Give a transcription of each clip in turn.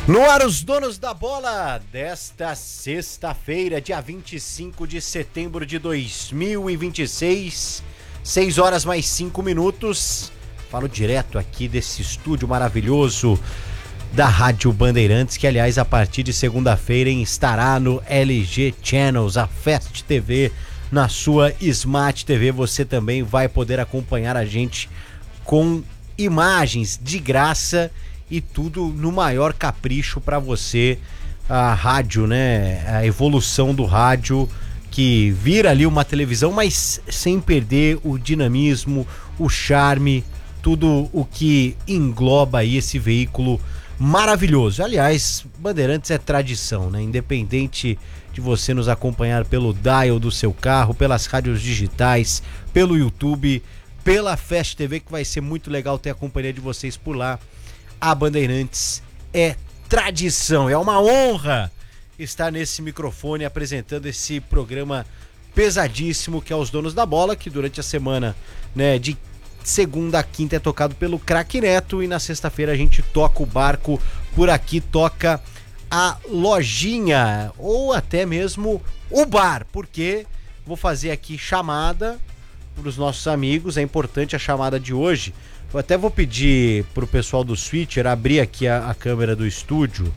No ar, os donos da bola desta sexta-feira, dia 25 de setembro de 2026, 6 horas mais 5 minutos. Falo direto aqui desse estúdio maravilhoso da Rádio Bandeirantes, que aliás a partir de segunda-feira estará no LG Channels, a Fast TV, na sua Smart TV. Você também vai poder acompanhar a gente com imagens de graça e tudo no maior capricho para você. A rádio, né? A evolução do rádio, que vira ali uma televisão, mas sem perder o dinamismo, o charme, tudo o que engloba aí esse veículo maravilhoso. Aliás, Bandeirantes é tradição, né? Independente de você nos acompanhar pelo dial do seu carro, pelas rádios digitais, pelo YouTube, pela Fast TV, que vai ser muito legal ter a companhia de vocês por lá. A Bandeirantes é tradição, é uma honra estar nesse microfone apresentando esse programa pesadíssimo que é Os Donos da Bola, que durante a semana, né, de segunda a quinta é tocado pelo Craque Neto, e na sexta-feira a gente toca o barco por aqui, toca a lojinha ou até mesmo o bar, porque vou fazer aqui chamada para os nossos amigos. É importante a chamada de hoje. Eu até vou pedir pro pessoal do Switcher abrir aqui a câmera do estúdio.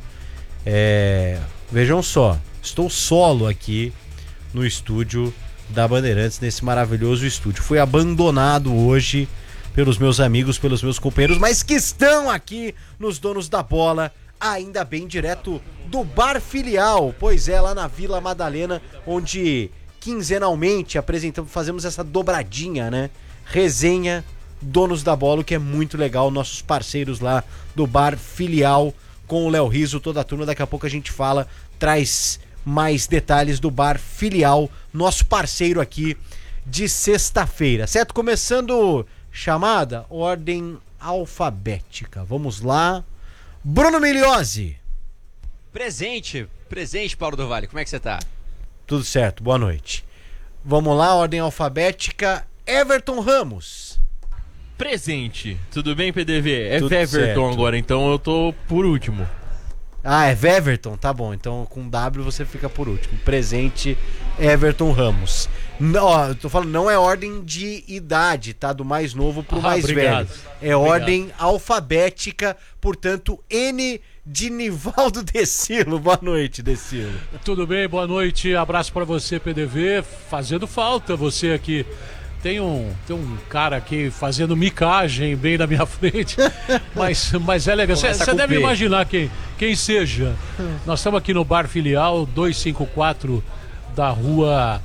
Vejam só, estou solo aqui no estúdio da Bandeirantes, nesse maravilhoso estúdio. Fui abandonado hoje pelos meus amigos, pelos meus companheiros, mas que estão aqui nos Donos da Bola, ainda bem, direto do Bar Filial. Pois é, lá na Vila Madalena, onde quinzenalmente fazemos essa dobradinha, né? Resenha Donos da Bola, que é muito legal, nossos parceiros lá do Bar Filial, com o Léo Riso, toda a turma. Daqui a pouco a gente traz mais detalhes do Bar Filial, nosso parceiro aqui de sexta-feira, certo? Começando chamada, ordem alfabética, vamos lá. Bruno Migliozzi. Presente, Paulo do Vale, como é que você tá? Tudo certo, boa noite. Vamos lá, ordem alfabética, Everton Ramos. Presente. Tudo bem, PDV? É Tudo Veverton certo. Agora, então eu tô por último. Ah, é Veverton? Tá bom, então com W você fica por último. Presente, Everton Ramos. Ó, eu tô falando, não é ordem de idade, tá? Do mais novo pro mais obrigado. velho. É ordem alfabética, portanto, N de Nivaldo Decilo. Boa noite, Decilo. Tudo bem, boa noite. Abraço pra você, PDV. Fazendo falta você aqui. Tem um cara aqui fazendo micagem bem na minha frente, mas é legal. Você deve imaginar quem seja. Nós estamos aqui no Bar Filial 254 da Rua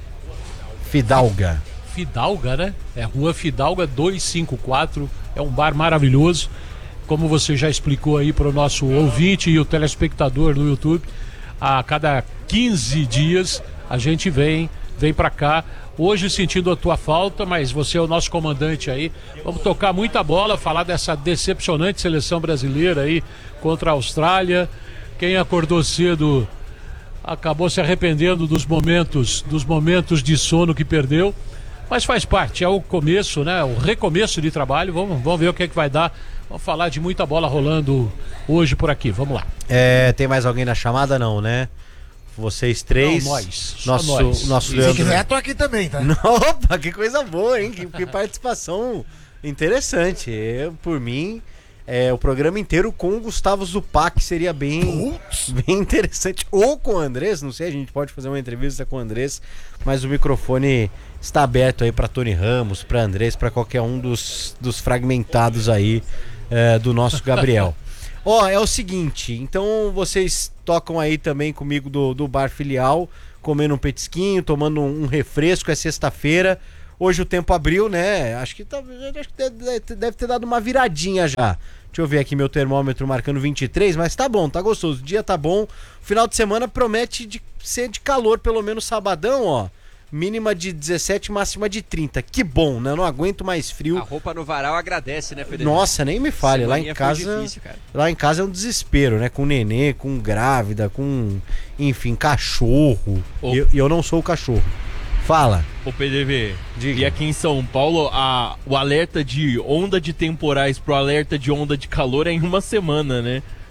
Fidalga. Fidalga, né? É Rua Fidalga 254. É um bar maravilhoso. Como você já explicou aí para o nosso ouvinte e o telespectador no YouTube, a cada 15 dias a gente vem para cá. Hoje sentindo a tua falta, mas você é o nosso comandante aí. Vamos tocar muita bola, falar dessa decepcionante seleção brasileira aí contra a Austrália. Quem acordou cedo acabou se arrependendo dos momentos de sono que perdeu. Mas faz parte, é o começo, né? O recomeço de trabalho. Vamos ver o que é que vai dar. Vamos falar de muita bola rolando hoje por aqui. Vamos lá. Tem mais alguém na chamada? Não, né? Vocês três. Não, nós. Nosso Se Leandro... quiser, tô aqui também, tá? Opa, que coisa boa, hein? Que participação interessante. Por mim, o programa inteiro com o Gustavo Zupac seria bem interessante. Ou com o Andrés, não sei, a gente pode fazer uma entrevista com o Andrés, mas o microfone está aberto aí para Tony Ramos, para Andrés, para qualquer um dos fragmentados aí do nosso Gabriel. É o seguinte, então vocês tocam aí também comigo do Bar Filial, comendo um petisquinho, tomando um refresco, é sexta-feira. Hoje o tempo abriu, né? Acho que deve ter dado uma viradinha já. Deixa eu ver aqui meu termômetro marcando 23, mas tá bom, tá gostoso. O dia tá bom. Final de semana promete ser de calor, pelo menos sabadão, ó. Mínima de 17, máxima de 30. Que bom, né? Eu não aguento mais frio. A roupa no varal agradece, né, Federico? Nossa, nem me fale. Lá em casa, difícil, cara. lá em casa é um desespero, né? Com nenê, com grávida, com, enfim, cachorro. E eu não sou o cachorro. Fala. Ô PDV, Diga. E aqui em São Paulo, o alerta de onda de temporais pro alerta de onda de calor é em uma semana, né?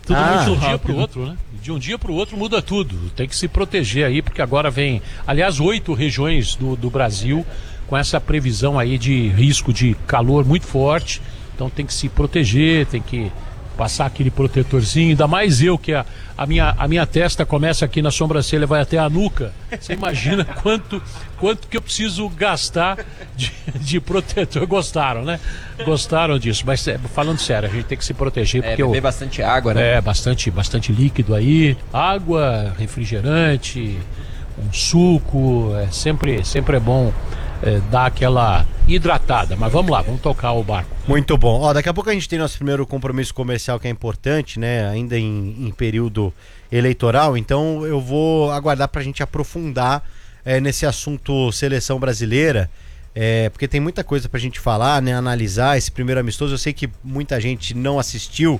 Tudo muito de um dia rápido. pro outro, né? De um dia para o outro muda tudo. Tem que se proteger aí, porque agora vem, aliás, 8 regiões do Brasil com essa previsão aí de risco de calor muito forte. Então tem que se proteger, tem que passar aquele protetorzinho. Ainda mais eu, que a minha testa começa aqui na sobrancelha, vai até a nuca. Você imagina quanto que eu preciso gastar de protetor. Gostaram, né? Gostaram disso. Mas falando sério, a gente tem que se proteger. Porque beber bastante água, né? Bastante líquido aí. Água, refrigerante, um suco. Sempre é bom dar aquela hidratada. Mas vamos lá, vamos tocar o barco. Muito bom. Ó, daqui a pouco a gente tem nosso primeiro compromisso comercial, que é importante, né? Ainda em período eleitoral. Então eu vou aguardar pra gente aprofundar nesse assunto seleção brasileira. Porque tem muita coisa pra gente falar, né? Analisar esse primeiro amistoso. Eu sei que muita gente não assistiu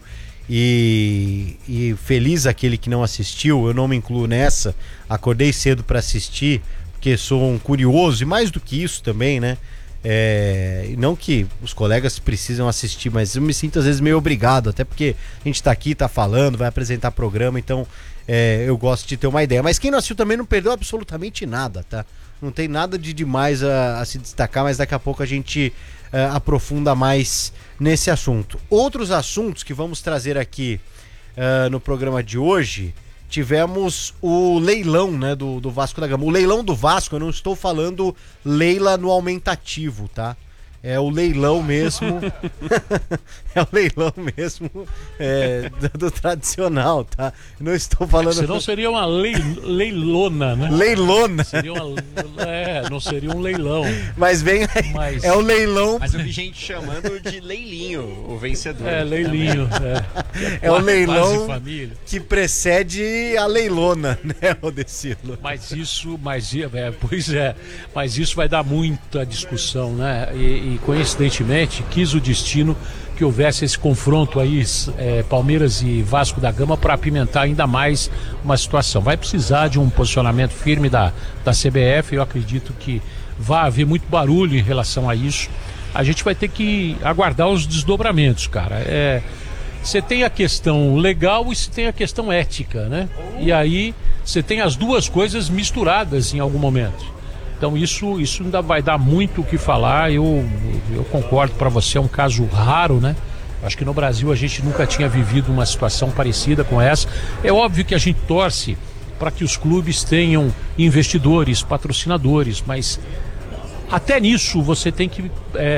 e feliz aquele que não assistiu. Eu não me incluo nessa. Acordei cedo pra assistir, porque sou um curioso, e mais do que isso também, né? Não que os colegas precisam assistir, mas eu me sinto às vezes meio obrigado, até porque a gente tá aqui, tá falando, vai apresentar programa, então eu gosto de ter uma ideia. Mas quem não assistiu também não perdeu absolutamente nada, tá? Não tem nada de demais a se destacar, mas daqui a pouco a gente aprofunda mais nesse assunto. Outros assuntos que vamos trazer aqui no programa de hoje. Tivemos o leilão, né, do Vasco da Gama. O leilão do Vasco, eu não estou falando Leila no aumentativo, tá? É o leilão mesmo. É o leilão mesmo do tradicional, tá? Não estou falando. Senão seria uma leilona, né? Leilona. Seria não seria um leilão. Mas é o leilão. Mas eu vi gente chamando de leilinho o vencedor. Leilinho. É o leilão família. Que precede a leilona, né, Odecilo? Mas isso vai dar muita discussão, né? E coincidentemente quis o destino que houvesse esse confronto aí, Palmeiras e Vasco da Gama, para apimentar ainda mais uma situação. Vai precisar de um posicionamento firme da CBF. Eu acredito que vai haver muito barulho em relação a isso. A gente vai ter que aguardar os desdobramentos, cara. Você tem a questão legal e você tem a questão ética, né? E aí você tem as duas coisas misturadas em algum momento. Então isso ainda vai dar muito o que falar. Eu concordo, para você é um caso raro, né? Acho que no Brasil a gente nunca tinha vivido uma situação parecida com essa. É óbvio que a gente torce para que os clubes tenham investidores, patrocinadores, mas até nisso você tem que,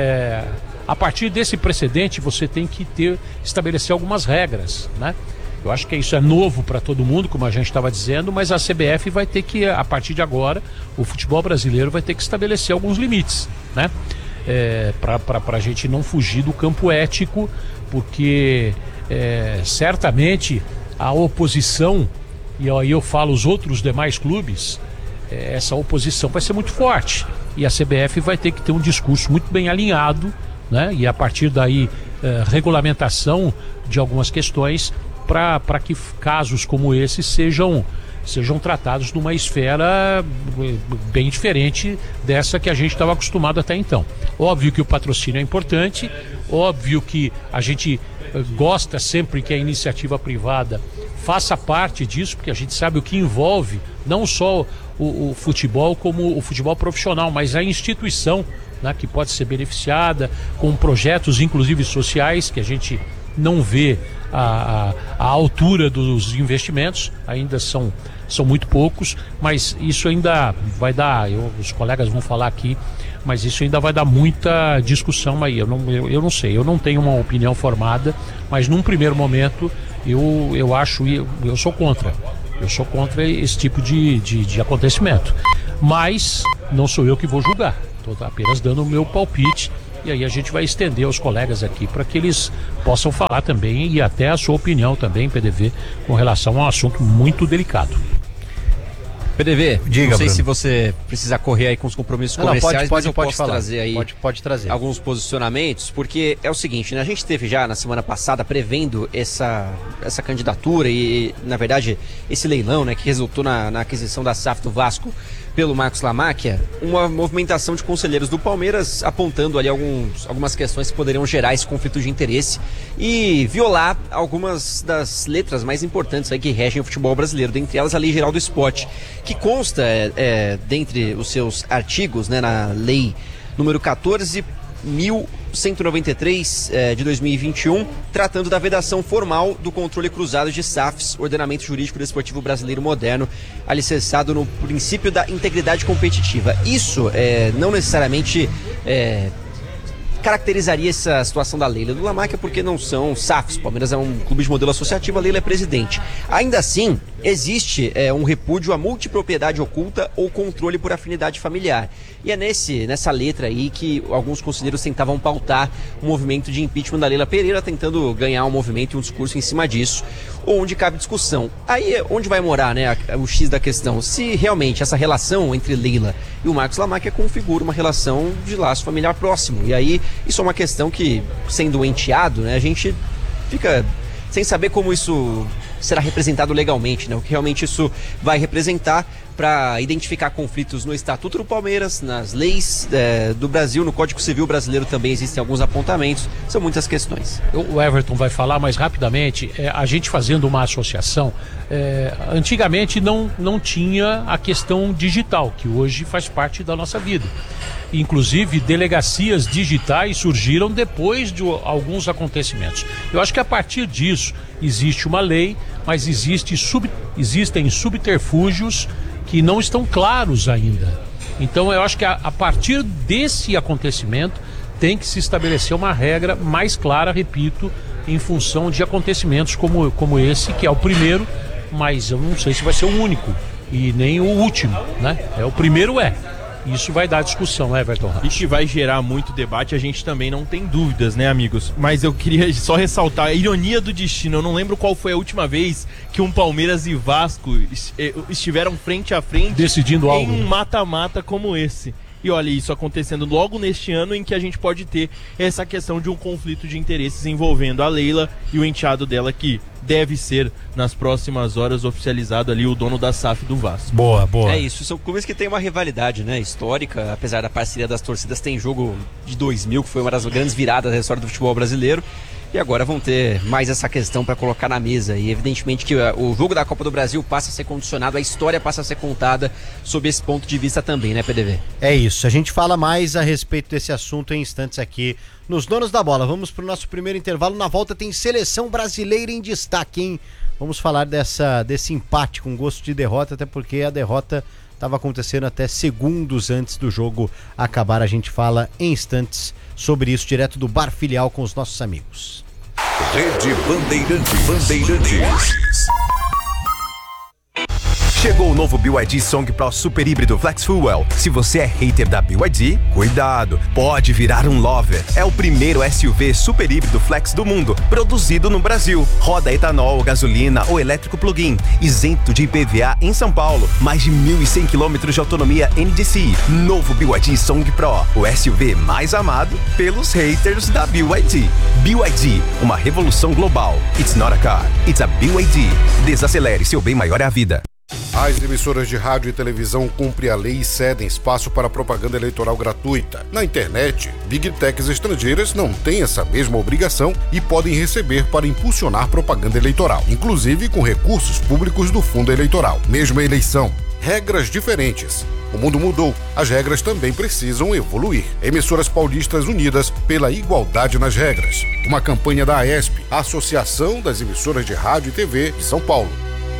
a partir desse precedente, você tem que estabelecer algumas regras, né? Eu acho que isso é novo para todo mundo, como a gente estava dizendo, mas a CBF vai ter que, a partir de agora, o futebol brasileiro vai ter que estabelecer alguns limites, né? Para a gente não fugir do campo ético, porque certamente a oposição, e aí eu falo os outros demais clubes, essa oposição vai ser muito forte. E a CBF vai ter que ter um discurso muito bem alinhado, né? E a partir daí, regulamentação de algumas questões, para que casos como esse sejam tratados numa esfera bem diferente dessa que a gente estava acostumado até então. Óbvio que o patrocínio é importante, óbvio que a gente gosta sempre que a iniciativa privada faça parte disso, porque a gente sabe o que envolve não só o futebol, como o futebol profissional, mas a instituição, né, que pode ser beneficiada com projetos, inclusive sociais, que a gente não vê a altura dos investimentos, ainda são muito poucos, mas isso ainda vai dar, os colegas vão falar aqui, mas isso ainda vai dar muita discussão aí. Eu não sei, eu não tenho uma opinião formada, mas num primeiro momento eu sou contra esse tipo de acontecimento, mas não sou eu que vou julgar, estou apenas dando o meu palpite. E aí a gente vai estender aos colegas aqui para que eles possam falar também, e até a sua opinião também, PDV, com relação a um assunto muito delicado. PDV, diga, não sei Bruno. se você precisa correr aí com os compromissos comerciais, mas eu posso falar. trazer aí pode trazer alguns posicionamentos, porque é o seguinte, né, a gente teve já na semana passada prevendo essa candidatura e, na verdade, esse leilão, né, que resultou na aquisição da SAF do Vasco pelo Marcos Lamacchia, uma movimentação de conselheiros do Palmeiras apontando ali algumas questões que poderiam gerar esse conflito de interesse e violar algumas das letras mais importantes aí que regem o futebol brasileiro, dentre elas a Lei Geral do Esporte, que consta dentre os seus artigos, né, na Lei número 14.193 de 2021, tratando da vedação formal do controle cruzado de SAFs, Ordenamento Jurídico Desportivo Brasileiro Moderno, alicerçado no princípio da integridade competitiva. Isso não necessariamente caracterizaria essa situação da Leila do Lamacchia, porque não são SAFs. O Palmeiras é um clube de modelo associativo, a Leila é presidente. Ainda assim, existe um repúdio à multipropriedade oculta ou controle por afinidade familiar. E é nessa letra aí que alguns conselheiros tentavam pautar um movimento de impeachment da Leila Pereira, tentando ganhar um movimento e um discurso em cima disso, onde cabe discussão. Aí onde vai morar, né, o X da questão? Se realmente essa relação entre Leila e o Marcos Lamacchia configura uma relação de laço familiar próximo. E aí isso é uma questão que, sendo enteado, né, a gente fica sem saber como isso será representado legalmente, né? O que realmente isso vai representar para identificar conflitos no Estatuto do Palmeiras, nas leis do Brasil, no Código Civil brasileiro também existem alguns apontamentos, são muitas questões. O Everton vai falar, mas rapidamente, a gente fazendo uma associação, antigamente não tinha a questão digital, que hoje faz parte da nossa vida. Inclusive, delegacias digitais surgiram depois de alguns acontecimentos. Eu acho que a partir disso existe uma lei, mas existem subterfúgios que não estão claros ainda. Então eu acho que a partir desse acontecimento tem que se estabelecer uma regra mais clara, repito, em função de acontecimentos como esse, que é o primeiro, mas eu não sei se vai ser o único e nem o último, né? O primeiro Isso vai dar discussão, né, Everton? E que vai gerar muito debate, a gente também não tem dúvidas, né, amigos? Mas eu queria só ressaltar a ironia do destino. Eu não lembro qual foi a última vez que um Palmeiras e Vasco estiveram frente a frente decidindo algo em um mata-mata como esse. E olha isso acontecendo logo neste ano em que a gente pode ter essa questão de um conflito de interesses envolvendo a Leila e o enteado dela, que deve ser, nas próximas horas, oficializado ali o dono da SAF do Vasco. Boa. É isso, são clubes que têm uma rivalidade, né, histórica, apesar da parceria das torcidas. Tem jogo de 2000, que foi uma das grandes viradas da história do futebol brasileiro. E agora vão ter mais essa questão para colocar na mesa. E evidentemente que o jogo da Copa do Brasil passa a ser condicionado, a história passa a ser contada sob esse ponto de vista também, né, PDV? É isso, a gente fala mais a respeito desse assunto em instantes aqui nos Donos da Bola. Vamos para o nosso primeiro intervalo. Na volta tem seleção brasileira em destaque, hein? Vamos falar desse empate com gosto de derrota, até porque a derrota estava acontecendo até segundos antes do jogo acabar. A gente fala em instantes sobre isso, direto do Bar Filial com os nossos amigos. Rede Bandeirantes. Chegou o novo BYD Song Pro Super Híbrido Flex Fuel. Se você é hater da BYD, cuidado, pode virar um lover. É o primeiro SUV super híbrido flex do mundo, produzido no Brasil. Roda etanol, gasolina ou elétrico plug-in, isento de IPVA em São Paulo. Mais de 1.100 km de autonomia NDCi. Novo BYD Song Pro, o SUV mais amado pelos haters da BYD. BYD, uma revolução global. It's not a car, it's a BYD. Desacelere, seu bem maior é a vida. As emissoras de rádio e televisão cumprem a lei e cedem espaço para propaganda eleitoral gratuita. Na internet, Big Techs estrangeiras não têm essa mesma obrigação e podem receber para impulsionar propaganda eleitoral, inclusive com recursos públicos do fundo eleitoral. Mesma eleição, regras diferentes. O mundo mudou, as regras também precisam evoluir. Emissoras paulistas unidas pela igualdade nas regras. Uma campanha da AESP, a Associação das Emissoras de Rádio e TV de São Paulo.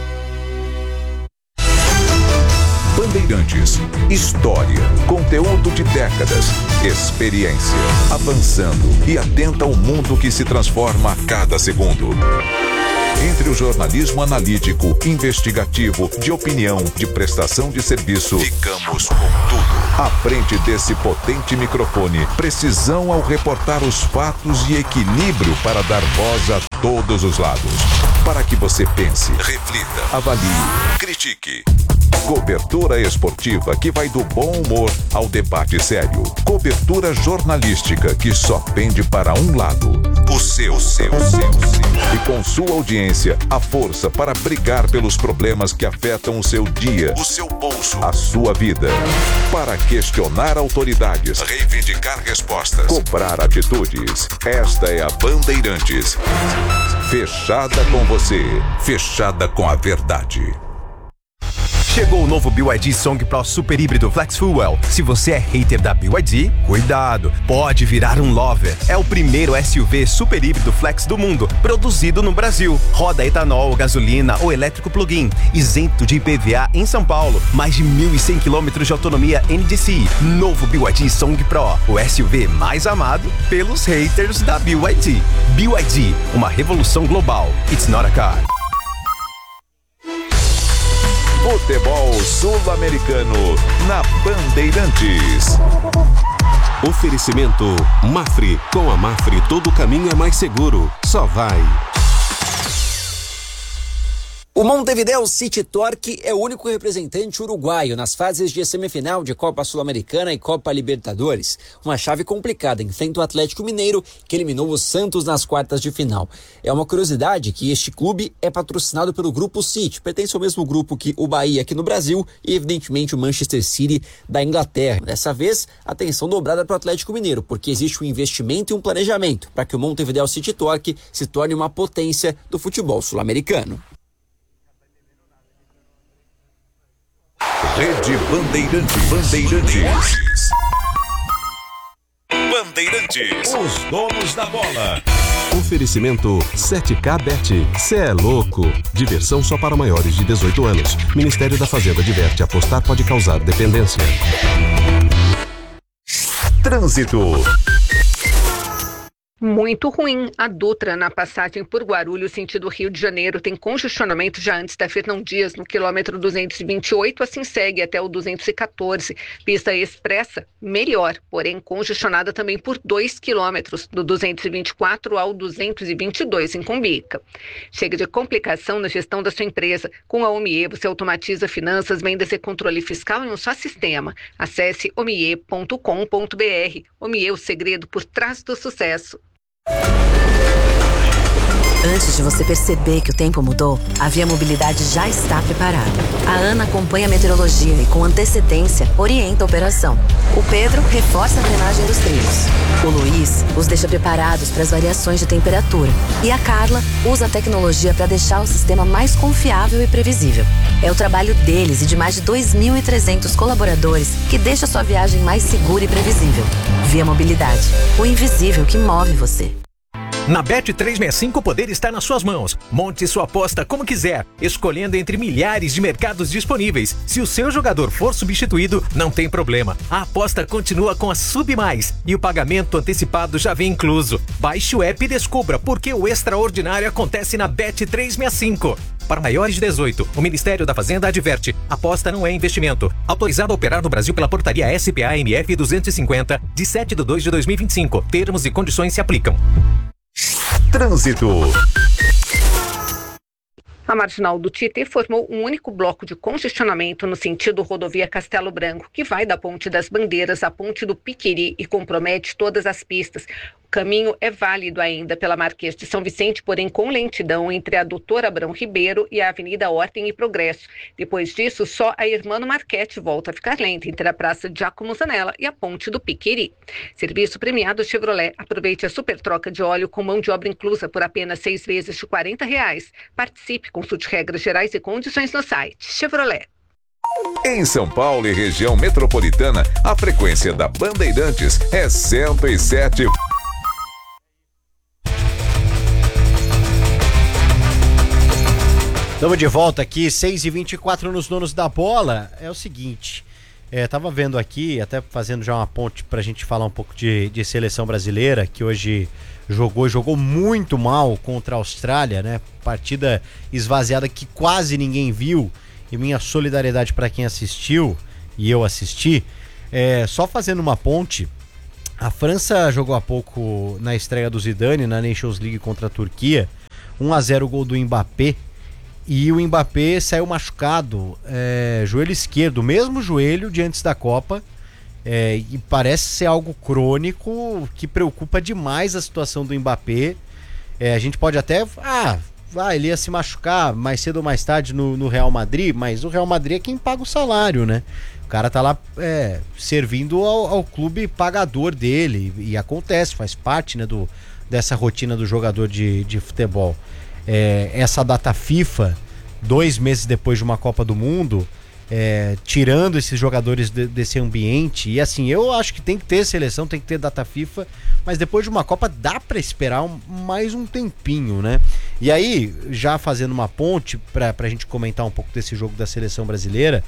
Bandeirantes, história, conteúdo de décadas, experiência, avançando e atenta ao mundo que se transforma a cada segundo. Entre o jornalismo analítico, investigativo, de opinião, de prestação de serviço, ficamos com tudo. À frente desse potente microfone, precisão ao reportar os fatos e equilíbrio para dar voz a todos os lados. Para que você pense, reflita, avalie, critique. Cobertura esportiva que vai do bom humor ao debate sério. Cobertura jornalística que só pende para um lado. O seu. E com sua audiência, a força para brigar pelos problemas que afetam o seu dia, o seu bolso, a sua vida. Para questionar autoridades, reivindicar respostas, cobrar atitudes. Esta é a Bandeirantes. Fechada com você, fechada com a verdade. Chegou o novo BYD Song Pro Super Híbrido Flex Fuel. Se você é hater da BYD, cuidado, pode virar um lover. É o primeiro SUV super híbrido flex do mundo, produzido no Brasil. Roda etanol, gasolina ou elétrico plug-in, isento de IPVA em São Paulo. Mais de 1.100 km de autonomia NDCi. Novo BYD Song Pro, o SUV mais amado pelos haters da BYD. BYD, uma revolução global. It's not a car. Futebol sul-americano na Bandeirantes. Oferecimento Mafre. Com a Mafre todo caminho é mais seguro. Só vai. O Montevideo City Torque é o único representante uruguaio nas fases de semifinal de Copa Sul-Americana e Copa Libertadores. Uma chave complicada, enfrenta o Atlético Mineiro, que eliminou o Santos nas quartas de final. É uma curiosidade que este clube é patrocinado pelo Grupo City, pertence ao mesmo grupo que o Bahia aqui no Brasil e, evidentemente, o Manchester City da Inglaterra. Dessa vez, atenção dobrada para o Atlético Mineiro, porque existe um investimento e um planejamento para que o Montevideo City Torque se torne uma potência do futebol sul-americano. Rede Bandeirantes. Bandeirantes. Os donos da bola. Oferecimento 7K Bet. Cê é louco. Diversão só para maiores de 18 anos. Ministério da Fazenda adverte: apostar pode causar dependência. Trânsito. Muito ruim. A Dutra, na passagem por Guarulhos, sentido Rio de Janeiro, tem congestionamento já antes da Fernão Dias, no quilômetro 228, assim segue até o 214. Pista expressa, melhor, porém congestionada também por 2 quilômetros, do 224 ao 222 em Cumbica. Chega de complicação na gestão da sua empresa. Com a OMIE, você automatiza finanças, vendas e controle fiscal em um só sistema. Acesse omie.com.br. OMIE, o segredo por trás do sucesso. Antes de você perceber que o tempo mudou, a Via Mobilidade já está preparada. A Ana acompanha a meteorologia e, com antecedência, orienta a operação. O Pedro reforça a drenagem dos trilhos. O Luiz os deixa preparados para as variações de temperatura. E a Carla usa a tecnologia para deixar o sistema mais confiável e previsível. É o trabalho deles e de mais de 2.300 colaboradores que deixa a sua viagem mais segura e previsível. Via Mobilidade, o invisível que move você. Na Bet365 o poder está nas suas mãos. Monte sua aposta como quiser, escolhendo entre milhares de mercados disponíveis. Se o seu jogador for substituído, não tem problema. A aposta continua com a SubMais e o pagamento antecipado já vem incluso. Baixe o app e descubra por que o extraordinário acontece na Bet365. Para maiores de 18, o Ministério da Fazenda adverte: aposta não é investimento. Autorizado a operar no Brasil pela portaria SPA-MF 250, de 7/2/2025. Termos e condições se aplicam. Trânsito. A marginal do Tietê formou um único bloco de congestionamento no sentido rodovia Castelo Branco, que vai da Ponte das Bandeiras à Ponte do Piqueri e compromete todas as pistas. O caminho é válido ainda pela Marquês de São Vicente, porém com lentidão entre a Doutor Abrão Ribeiro e a Avenida Ordem e Progresso. Depois disso, só a Hermano Marchetti volta a ficar lenta entre a Praça de Giacomo Zanella e a Ponte do Piqueri. Serviço premiado Chevrolet. Aproveite a super troca de óleo com mão de obra inclusa por apenas 6 vezes de R$40. Participe, consulte regras gerais e condições no site. Chevrolet. Em São Paulo e região metropolitana, a frequência da Bandeirantes é 107. Estamos de volta aqui, 6h24 nos donos da bola. É o seguinte, tava vendo aqui, até fazendo já uma ponte pra gente falar um pouco de seleção brasileira, que hoje jogou muito mal contra a Austrália, né? Partida esvaziada que quase ninguém viu, e minha solidariedade para quem assistiu, e eu assisti. Só fazendo uma ponte, a França jogou há pouco na estreia do Zidane na Nations League contra a Turquia, 1-0 gol do Mbappé. e o Mbappé saiu machucado, joelho esquerdo, mesmo joelho de antes da Copa, e parece ser algo crônico que preocupa demais a situação do Mbappé. A gente pode até... ele ia se machucar mais cedo ou mais tarde no Real Madrid, mas o Real Madrid é quem paga o salário, né? O cara tá lá servindo ao clube pagador dele, e acontece, faz parte, né, dessa rotina do jogador de futebol. Essa data FIFA, 2 meses depois de uma Copa do Mundo, tirando esses jogadores desse ambiente, e assim, eu acho que tem que ter seleção, tem que ter data FIFA, mas depois de uma Copa dá pra esperar mais um tempinho, né? E aí, já fazendo uma ponte pra gente comentar um pouco desse jogo da seleção brasileira,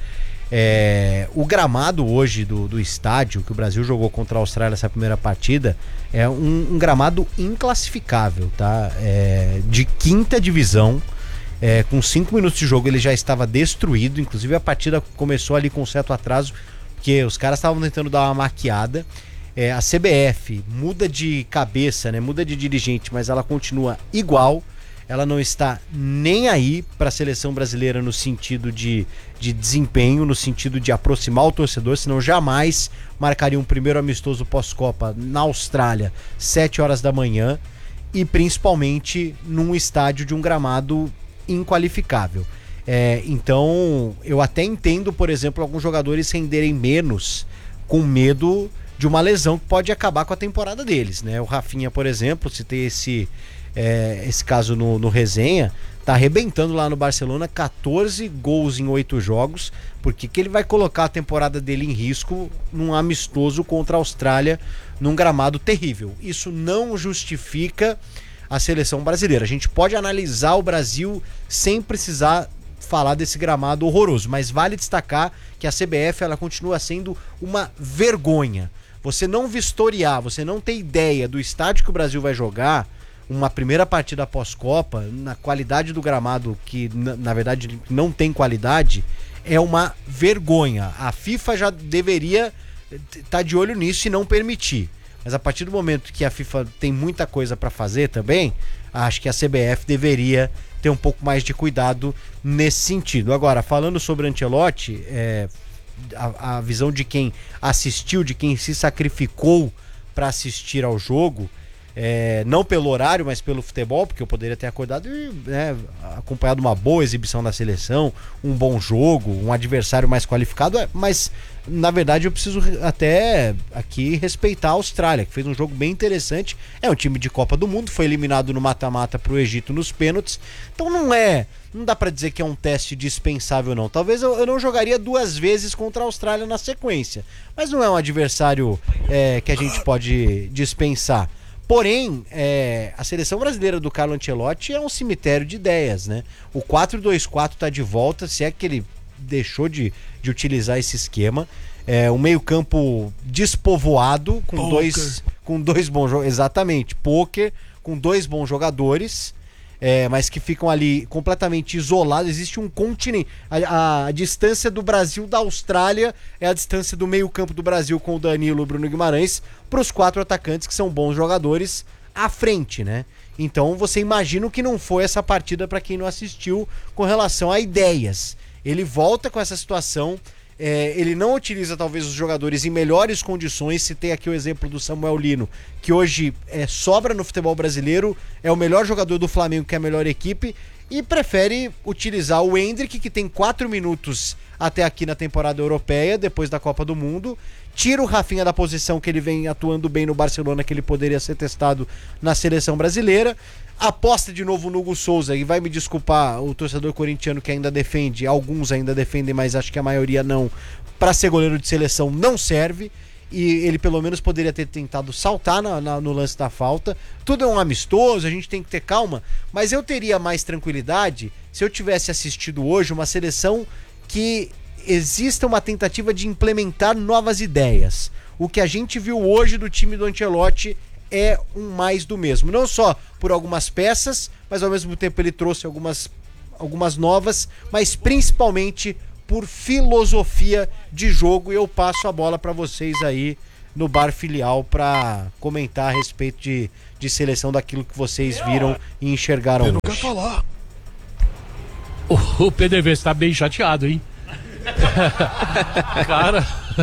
o gramado hoje do estádio que o Brasil jogou contra a Austrália nessa primeira partida é um gramado inclassificável, tá? De 5ª divisão. Com 5 minutos de jogo ele já estava destruído, inclusive a partida começou ali com um certo atraso, porque os caras estavam tentando dar uma maquiada. A CBF muda de cabeça, né? Muda de dirigente, mas ela continua igual. Ela não está nem aí para a seleção brasileira no sentido de desempenho, no sentido de aproximar o torcedor, senão jamais marcaria um primeiro amistoso pós-Copa na Austrália, 7 horas da manhã, e principalmente num estádio de um gramado inqualificável. Então, eu até entendo, por exemplo, alguns jogadores renderem menos com medo de uma lesão que pode acabar com a temporada deles, né? O Rafinha, por exemplo, se tem esse caso no Resenha, tá arrebentando lá no Barcelona, 14 gols em 8 jogos. Por que ele vai colocar a temporada dele em risco num amistoso contra a Austrália num gramado terrível? Isso não justifica a seleção brasileira. A gente pode analisar o Brasil sem precisar falar desse gramado horroroso, mas vale destacar que a CBF ela continua sendo uma vergonha. Você não vistoriar, você não ter ideia do estádio que o Brasil vai jogar uma primeira partida pós-Copa, na qualidade do gramado, que na verdade não tem qualidade, é uma vergonha. A FIFA já deveria estar de olho nisso e não permitir. Mas a partir do momento que a FIFA tem muita coisa para fazer também, acho que a CBF deveria ter um pouco mais de cuidado nesse sentido. Agora, falando sobre Ancelotti, a visão de quem assistiu, de quem se sacrificou para assistir ao jogo, não pelo horário, mas pelo futebol, porque eu poderia ter acordado e acompanhado uma boa exibição da seleção, um bom jogo, um adversário mais qualificado, mas na verdade eu preciso até aqui respeitar a Austrália, que fez um jogo bem interessante. É um time de Copa do Mundo, foi eliminado no mata-mata pro Egito nos pênaltis, então não dá pra dizer que é um teste dispensável não. Talvez eu não jogaria 2 vezes contra a Austrália na sequência, mas não é um adversário que a gente pode dispensar. Porém, a seleção brasileira do Carlo Ancelotti é um cemitério de ideias, né? O 4-2-4 tá de volta, se é que ele deixou de utilizar esse esquema. Um meio-campo despovoado, com dois bons jogadores. Exatamente, poker, com 2 bons jogadores, mas que ficam ali completamente isolados. Existe um continente. A distância do Brasil da Austrália é a distância do meio-campo do Brasil com o Danilo e o Bruno Guimarães para os 4 atacantes que são bons jogadores à frente, né? Então você imagina o que não foi essa partida para quem não assistiu com relação a ideias. Ele volta com essa situação. Ele não utiliza talvez os jogadores em melhores condições. Citei aqui o exemplo do Samuel Lino, que hoje sobra no futebol brasileiro, é o melhor jogador do Flamengo, que é a melhor equipe, e prefere utilizar o Endrick, que tem 4 minutos até aqui na temporada europeia, depois da Copa do Mundo, tira o Rafinha da posição que ele vem atuando bem no Barcelona, que ele poderia ser testado na seleção brasileira, aposta de novo no Hugo Souza, e vai me desculpar o torcedor corintiano que ainda defende, alguns ainda defendem, mas acho que a maioria não, para ser goleiro de seleção não serve, e ele pelo menos poderia ter tentado saltar no lance da falta. Tudo é um amistoso, a gente tem que ter calma, mas eu teria mais tranquilidade se eu tivesse assistido hoje uma seleção que exista uma tentativa de implementar novas ideias. O que a gente viu hoje do time do Ancelotti é um mais do mesmo, não só por algumas peças, mas ao mesmo tempo ele trouxe algumas novas, mas principalmente por filosofia de jogo. E eu passo a bola para vocês aí no Bar Filial para comentar a respeito de seleção, daquilo que vocês viram e enxergaram. Ele não quer falar. O PDV está bem chateado, hein? Cara,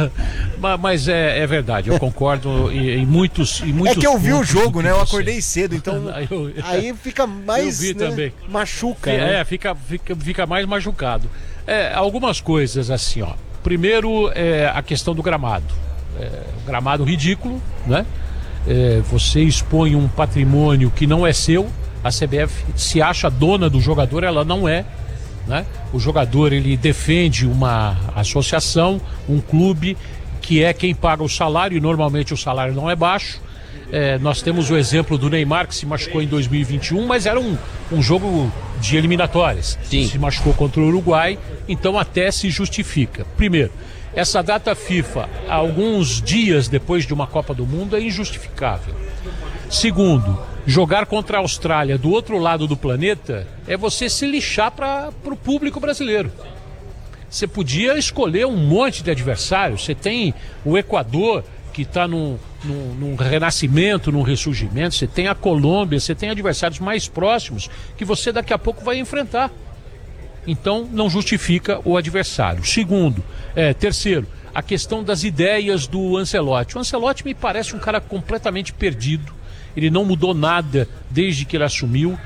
mas é verdade, eu concordo em muitos É que eu vi o jogo, né? Eu você. acordei cedo, então aí fica mais, eu vi né? também. Machuca, né? Fica mais machucado. Algumas coisas assim, ó. Primeiro, a questão do gramado. Um gramado ridículo, né? Você expõe um patrimônio que não é seu. A CBF se acha dona do jogador, ela não é, né? O jogador, ele defende uma associação, um clube, que é quem paga o salário, e normalmente o salário não é baixo. Nós temos o exemplo do Neymar, que se machucou em 2021, mas era um jogo de eliminatórias. Sim. Se machucou contra o Uruguai, então até se justifica. Primeiro, essa data FIFA, alguns dias depois de uma Copa do Mundo, é injustificável. Segundo, jogar contra a Austrália do outro lado do planeta é você se lixar para o público brasileiro. Você podia escolher um monte de adversários. Você tem o Equador, que está num renascimento, num ressurgimento. Você tem a Colômbia, você tem adversários mais próximos que você daqui a pouco vai enfrentar. Então não justifica o adversário. Terceiro, a questão das ideias do Ancelotti. O Ancelotti me parece um cara completamente perdido. Ele não mudou nada desde que ele assumiu.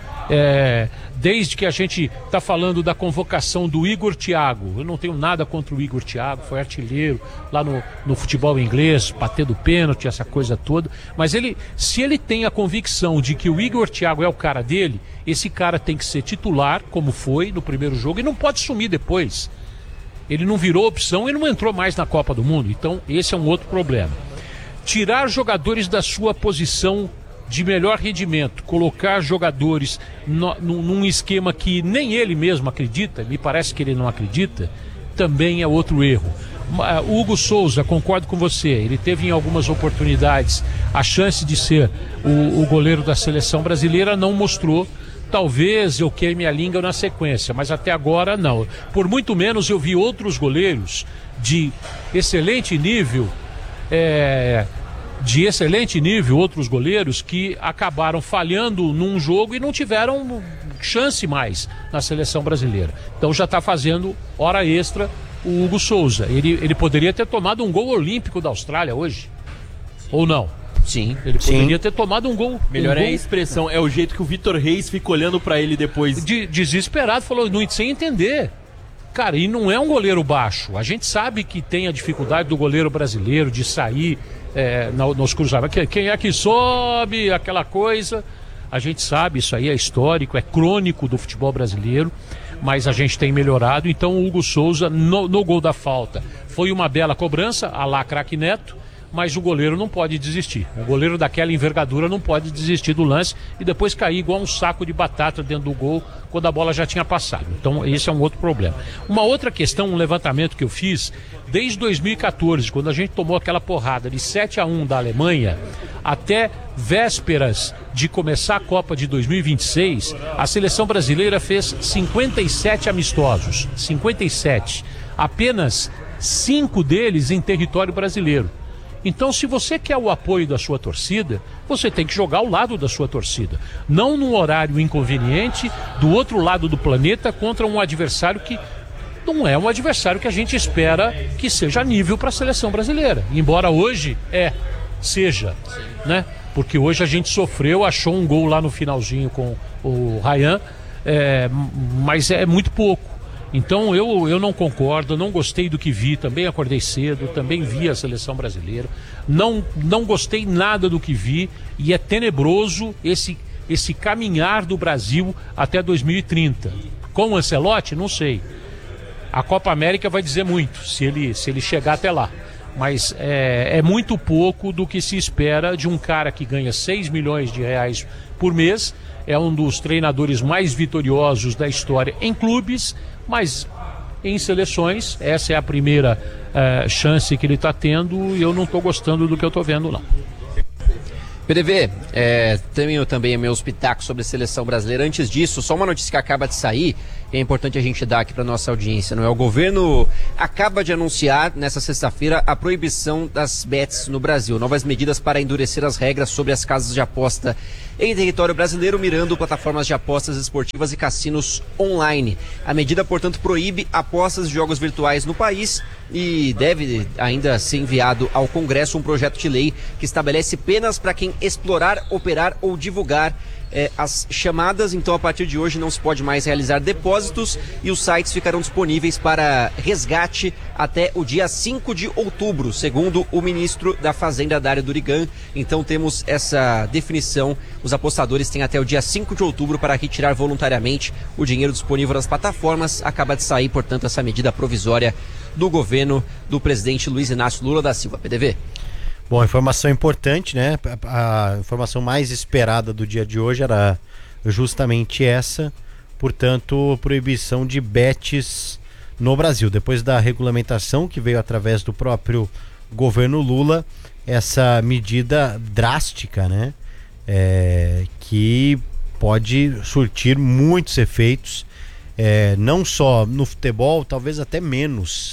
Desde que a gente está falando da convocação do Igor Thiago, eu não tenho nada contra o Igor Thiago, foi artilheiro lá no futebol inglês, batendo pênalti, essa coisa toda, mas se ele tem a convicção de que o Igor Thiago é o cara dele, esse cara tem que ser titular, como foi no primeiro jogo, e não pode sumir depois. Ele não virou opção e não entrou mais na Copa do Mundo, então esse é um outro problema. Tirar jogadores da sua posição de melhor rendimento, colocar jogadores num esquema que nem ele mesmo acredita, me parece que ele não acredita, também é outro erro. Hugo Souza, concordo com você, ele teve em algumas oportunidades a chance de ser o goleiro da seleção brasileira, não mostrou. Talvez eu queime a língua na sequência, mas até agora não. Por muito menos eu vi outros goleiros de excelente nível, outros goleiros que acabaram falhando num jogo e não tiveram chance mais na seleção brasileira. Então já está fazendo hora extra o Hugo Souza. Ele poderia ter tomado um gol olímpico da Austrália hoje, ou não? Sim. Ele poderia ter tomado um gol. Melhor é a expressão, é o jeito que o Vitor Reis fica olhando pra ele depois. Desesperado, falou, sem entender. Cara, e não é um goleiro baixo. A gente sabe que tem a dificuldade do goleiro brasileiro de sair nos cruzamentos. Quem é que sobe, aquela coisa. A gente sabe, isso aí é histórico, é crônico do futebol brasileiro, mas a gente tem melhorado. Então o Hugo Souza, no gol da falta, foi uma bela cobrança, à lá craque Neto, mas o goleiro não pode desistir. O goleiro daquela envergadura não pode desistir do lance e depois cair igual um saco de batata dentro do gol quando a bola já tinha passado. Então esse é um outro problema. Uma outra questão, um levantamento que eu fiz, desde 2014, quando a gente tomou aquela porrada de 7-1 da Alemanha, até vésperas de começar a Copa de 2026, a seleção brasileira fez 57 amistosos. 57. Apenas 5 deles em território brasileiro. Então, se você quer o apoio da sua torcida, você tem que jogar ao lado da sua torcida. Não num horário inconveniente, do outro lado do planeta, contra um adversário que não é um adversário que a gente espera que seja nível para a seleção brasileira. Embora hoje seja, né? Porque hoje a gente achou um gol lá no finalzinho com o Ryan, mas é muito pouco. Então eu não concordo, não gostei do que vi, também acordei cedo, também vi a seleção brasileira, não gostei nada do que vi e é tenebroso esse caminhar do Brasil até 2030. Com o Ancelotti, não sei. A Copa América vai dizer muito, se ele chegar até lá. Mas é muito pouco do que se espera de um cara que ganha 6 milhões de reais por mês, é um dos treinadores mais vitoriosos da história em clubes, mas em seleções, essa é a primeira chance que ele está tendo e eu não estou gostando do que eu estou vendo, não. PDV, tenho também meus pitacos sobre a seleção brasileira. Antes disso, só uma notícia que acaba de sair, é importante a gente dar aqui para nossa audiência, não é? O governo acaba de anunciar nessa sexta-feira a proibição das bets no Brasil. Novas medidas para endurecer as regras sobre as casas de aposta em território brasileiro, mirando plataformas de apostas esportivas e cassinos online. A medida, portanto, proíbe apostas de jogos virtuais no país e deve ainda ser enviado ao Congresso um projeto de lei que estabelece penas para quem explorar, operar ou divulgar as chamadas. Então, a partir de hoje não se pode mais realizar depósitos e os sites ficarão disponíveis para resgate até o dia 5 de outubro, segundo o ministro da Fazenda, Dário Durigan. Então temos essa definição, os apostadores têm até o dia 5 de outubro para retirar voluntariamente o dinheiro disponível nas plataformas. Acaba de sair, portanto, essa medida provisória do governo do presidente Luiz Inácio Lula da Silva. PDV. Bom, informação importante, né? A informação mais esperada do dia de hoje era justamente essa, portanto, proibição de bets no Brasil. Depois da regulamentação que veio através do próprio governo Lula, essa medida drástica, né? Que pode surtir muitos efeitos, não só no futebol, talvez até menos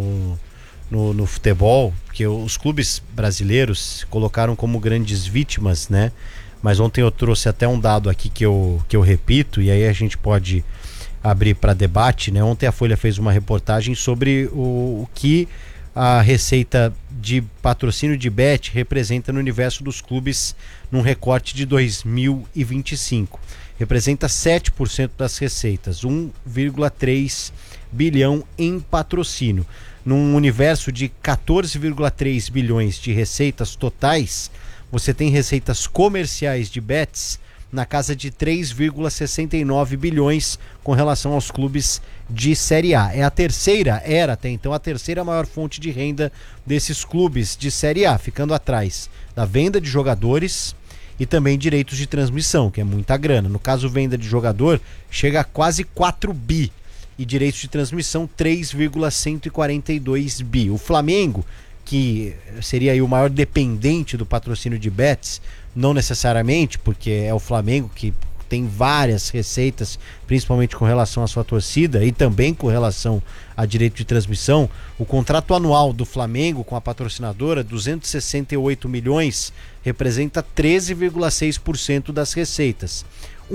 no futebol, porque os clubes brasileiros se colocaram como grandes vítimas, né? Mas ontem eu trouxe até um dado aqui que eu repito, e aí a gente pode abrir para debate, né? Ontem a Folha fez uma reportagem sobre o que a receita de patrocínio de bet representa no universo dos clubes num recorte de 2025. Representa 7% das receitas, 1,3 bilhão em patrocínio. Num universo de 14,3 bilhões de receitas totais, você tem receitas comerciais de bets na casa de 3,69 bilhões com relação aos clubes de Série A. Era até então a terceira maior fonte de renda desses clubes de Série A, ficando atrás da venda de jogadores e também direitos de transmissão, que é muita grana. No caso, venda de jogador chega a quase 4 bi. E direitos de transmissão 3,142 bi. O Flamengo, que seria aí o maior dependente do patrocínio de bets, não necessariamente, porque é o Flamengo que tem várias receitas, principalmente com relação à sua torcida e também com relação a direito de transmissão. O contrato anual do Flamengo com a patrocinadora, 268 milhões, representa 13,6% das receitas.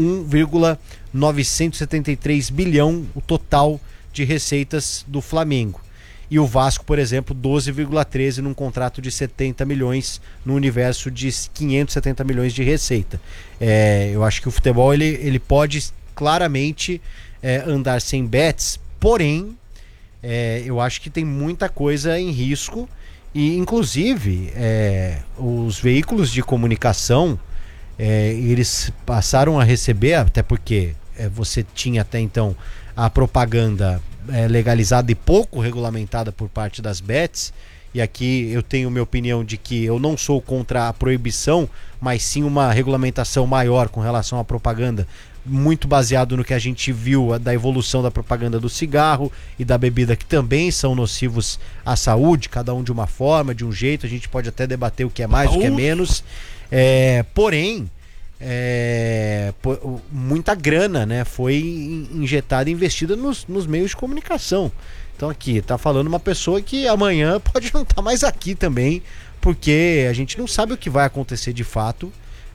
1,973 bilhão o total de receitas do Flamengo. E o Vasco, por exemplo, 12,13 num contrato de 70 milhões no universo de 570 milhões de receita. Eu acho que o futebol ele pode claramente andar sem bets, porém eu acho que tem muita coisa em risco e inclusive os veículos de comunicação eles passaram a receber, até porque você tinha até então a propaganda legalizada e pouco regulamentada por parte das bets, e aqui eu tenho minha opinião de que eu não sou contra a proibição, mas sim uma regulamentação maior com relação à propaganda, muito baseado no que a gente viu da evolução da propaganda do cigarro e da bebida, que também são nocivos à saúde, cada um de uma forma, de um jeito. A gente pode até debater o que é mais, o que é menos. Porém, muita grana, né, foi injetada e investida nos meios de comunicação. Então aqui tá falando uma pessoa que amanhã pode não estar mais aqui também, porque a gente não sabe o que vai acontecer de fato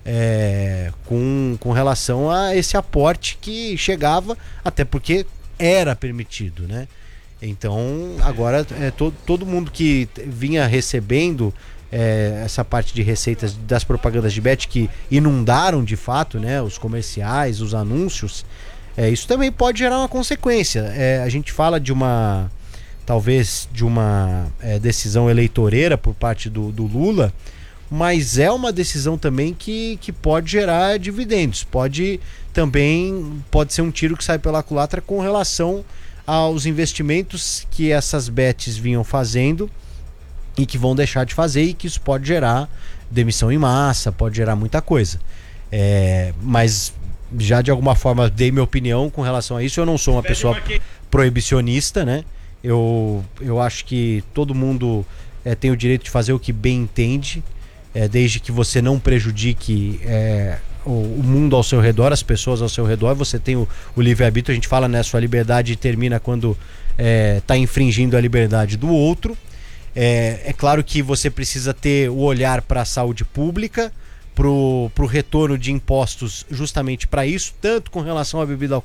com relação a esse aporte que chegava, até porque era permitido, né? Então agora todo mundo que vinha recebendo essa parte de receitas das propagandas de bet, que inundaram de fato, né, os comerciais, os anúncios, isso também pode gerar uma consequência. A gente fala talvez de uma decisão eleitoreira por parte do Lula, mas é uma decisão também que pode gerar dividendos, pode ser um tiro que sai pela culatra com relação aos investimentos que essas bets vinham fazendo e que vão deixar de fazer, e que isso pode gerar demissão em massa, pode gerar muita coisa. Mas já de alguma forma dei minha opinião com relação a isso. Eu não sou uma pessoa proibicionista, né? Eu acho que todo mundo tem o direito de fazer o que bem entende, desde que você não prejudique o mundo ao seu redor, as pessoas ao seu redor, você tem o livre-arbítrio, a gente fala, né, sua liberdade termina quando está infringindo a liberdade do outro. É claro que você precisa ter o olhar para a saúde pública, pro retorno de impostos justamente para isso, tanto com relação à bebida